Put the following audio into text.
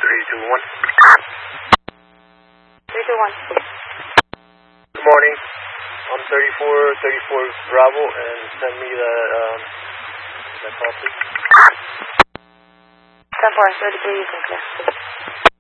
321. 321. Good morning. I'm 34 Bravo, and send me the call, please. 10-4, 33, you can clear.